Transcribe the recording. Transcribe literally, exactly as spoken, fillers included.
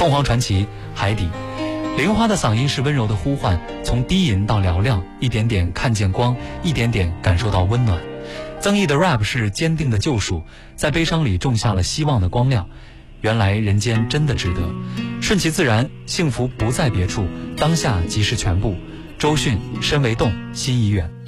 凤凰传奇，海底。玲花的嗓音是温柔的呼唤，从低吟到嘹亮，一点点看见光，一点点感受到温暖。曾毅的 rap 是坚定的救赎，在悲伤里种下了希望的光亮。原来人间真的值得，顺其自然，幸福不在别处，当下即是全部。周迅，身为动，心已远。